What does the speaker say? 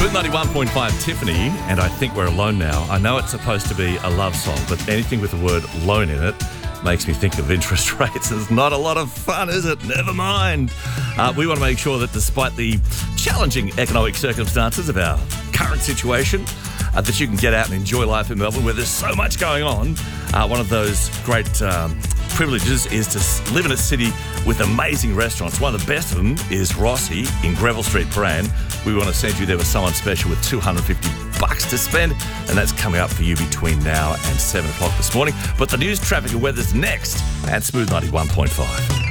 Smooth 91.5 Tiffany, and I Think We're Alone Now. I know it's supposed to be a love song, but anything with the word alone in it makes me think of interest rates. It's not a lot of fun, is it? Never mind. We want to make sure that despite the challenging economic circumstances of our current situation, that you can get out and enjoy life in Melbourne where there's so much going on. One of those great privileges is to live in a city with amazing restaurants. One of the best of them is Rossi in Greville Street, Prahran. We want to send you there with someone special with $250 to spend, and that's coming up for you between now and 7 o'clock this morning. But the news, traffic and weather's next at Smooth 91.5.